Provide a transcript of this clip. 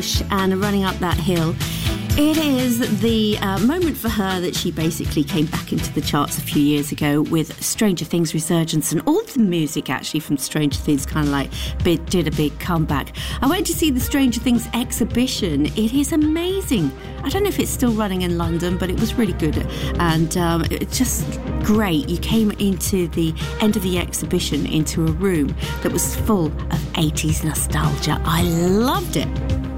push and running up that hill. It is the moment for her that she basically came back into the charts a few years ago with Stranger Things Resurgence, and all the music actually from Stranger Things kind of like did a big comeback. I went to see the Stranger Things exhibition. It is amazing. I don't know if it's still running in London, but it was really good, and it's just great. You came into the end of the exhibition into a room that was full of 80s nostalgia. I loved it.